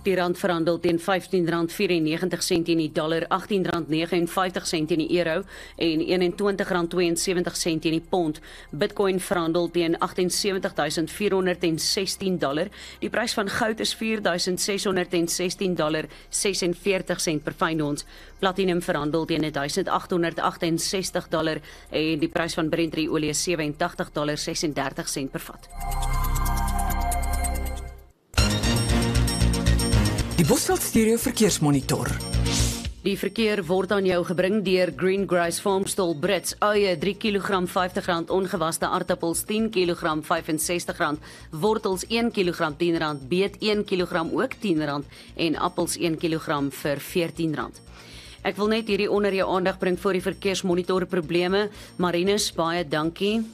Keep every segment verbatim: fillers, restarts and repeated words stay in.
Die rand verhandel teen vyftien rand vyfennegentig sent in die dollar, agttien rand vyf ene negentig sent in die euro en eenentwintig rand twee en sewentig sent in die pond. Bitcoin verhandel teen agt en sewentig duisend vier honderd sestien dollar. Die prys van goud is vier duisend ses honderd sestien dollar sesenveertig sent per fyn ons. Platinum verhandel teen duisend agt honderd agt en sestig dollar en die prys van Brent olie is ses en agt dollar sesendertig sent per vat. Die Bosveld Stereo Verkeersmonitor. Die verkeer word aan jou gebring deur Greengrass Farmstall Brits. Eie drie kilogram vyftig rand, ongewaste aardappels tien kilogram vyf en sestig rand, wortels een kilogram tien rand, beet een kilogram ook tien rand en appels een kilogram vir veertien rand. Ek wil net hierdie onder jou aandag bring vir die verkeersmonitor probleme. Marinus, baie dankie.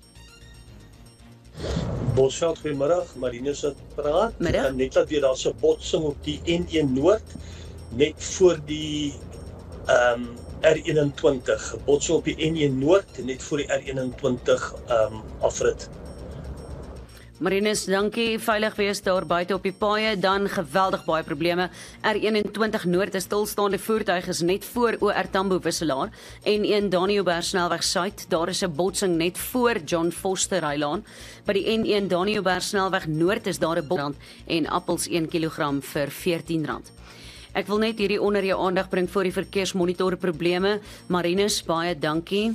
Bosveld, goeiemiddag, Marinus het praat. Middag. En net dat weer daar's 'n botsing op die N een Noord, net voor die um, R eenentwintig. Botsing op die N een Noord, net voor die R eenentwintig um, afrit. Marinus, dankie. Veilig wees daar buite op die paaie, dan geweldig baie probleme. R eenentwintig Noord, 'n stilstaande voertuig is net voor O R Tambo wisselaar en een Daniëlberg snelweg suid. Daar is 'n botsing net voor John Foster Rylaan. By die N een Daniëlberg snelweg noord is daar 'n botsing en appels een kilogram vir veertien rand. Ek wil net hierdie onder jou aandag bring vir die verkeersmonitor probleme. Marinus, baie dankie.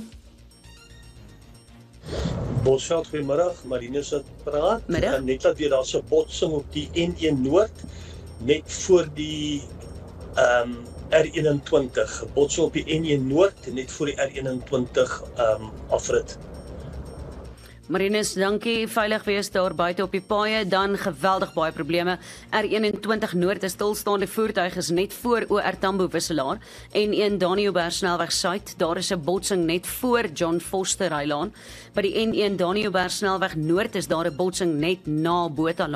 Bosveld, goeiemiddag, Marinus het praat. Middag. En net dat weer daar's 'n botsing op die N een Noord, net voor die um, R eenentwintig. Botsing op die N een Noord, net voor die R eenentwintig um, afrit. Marinus, dankie. Veilig wees daar buite op die paaie, dan geweldig baie probleme. R eenentwintig Noord, 'n stilstaande voertuig is net voor O R Tambo wisselaar en een Daniëlberg snelweg suid. Daar is 'n botsing net voor John Foster Rylaan. By die N een Daniëlberg snelweg noord is daar 'n botsing net na Botha